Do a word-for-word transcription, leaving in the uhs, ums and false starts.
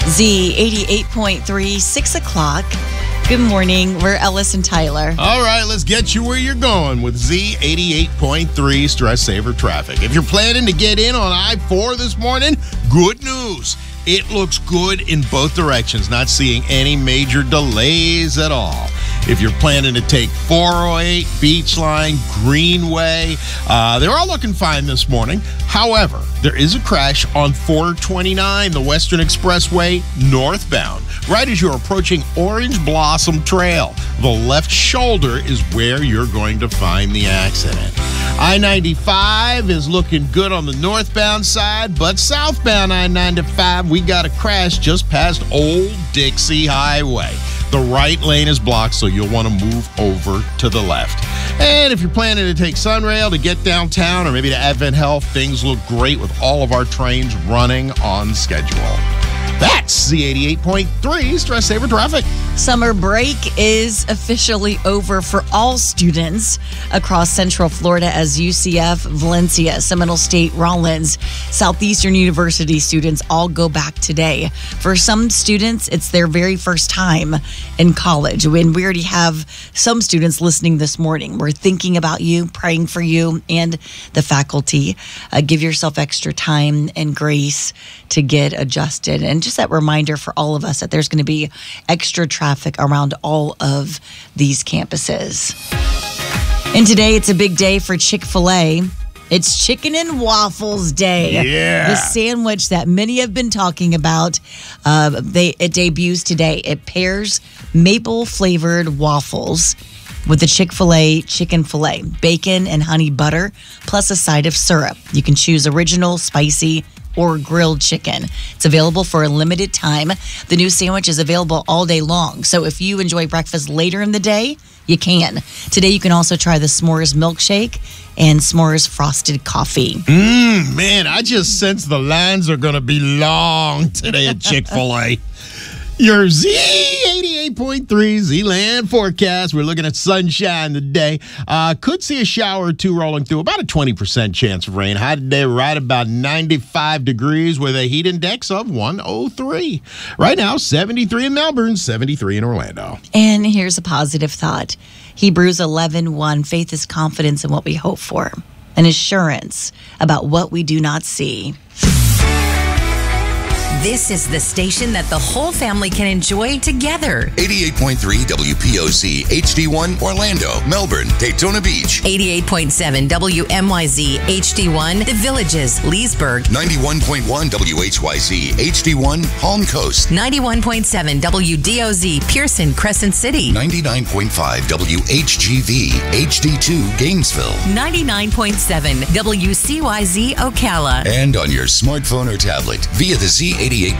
Z eighty-eight point three, six o'clock. Good morning. We're Ellis and Tyler. All right, let's get you where you're going with Z eighty-eight point three Stress Saver Traffic. If you're planning to get in on I four this morning, good news. It looks good in both directions. Not seeing any major delays at all. If you're planning to take four oh eight, Beachline, Greenway, uh, they're all looking fine this morning. However, there is a crash on four twenty-nine, the Western Expressway, northbound, right as you're approaching Orange Blossom Trail. The left shoulder is where you're going to find the accident. I ninety-five is looking good on the northbound side, but southbound I ninety-five, we got a crash just past Old Dixie Highway. The right lane is blocked, so you'll want to move over to the left. And if you're planning to take Sunrail to get downtown or maybe to Advent Health, things look great with all of our trains running on schedule. That's Z eighty-eight point three Stress Saver Traffic. Summer break is officially over for all students across Central Florida as U C F, Valencia, Seminole State, Rollins, Southeastern University students all go back today. For some students, it's their very first time in college. And we already have some students listening this morning. We're thinking about you, praying for you and the faculty. Uh, give yourself extra time and grace to get adjusted. And just that reminder for all of us that there's going to be extra traffic around all of these campuses. And today it's a big day for Chick-fil-A. It's Chicken and Waffles Day. Yeah. The sandwich that many have been talking about. Uh, they it debuts today. It pairs maple-flavored waffles with the Chick-fil-A chicken filet, bacon and honey butter, plus a side of syrup. You can choose original, spicy, or grilled chicken. It's available for a limited time. The new sandwich is available all day long. So if you enjoy breakfast later in the day, you can. Today you can also try the s'mores milkshake and s'mores frosted coffee. Mmm, man, I just sense the lines are going to be long today at Chick-fil-A. Your Z eighty-eight point three Z-Land forecast. We're looking at sunshine today. Uh, could see a shower or two rolling through. About a twenty percent chance of rain. High today right about ninety-five degrees with a heat index of one oh three. Right now, seventy-three in Melbourne, seventy-three in Orlando. And here's a positive thought. Hebrews eleven one, faith is confidence in what we hope for, an assurance about what we do not see. This is the station that the whole family can enjoy together. eighty-eight point three W P O C H D one Orlando, Melbourne, Daytona Beach. eighty-eight point seven W M Y Z H D one The Villages, Leesburg. ninety-one point one W H Y Z H D one Palm Coast. ninety-one point seven W D O Z Pearson, Crescent City. ninety-nine point five W H G V H D two Gainesville. ninety-nine point seven W C Y Z Ocala. And on your smartphone or tablet via the Z eighty-eight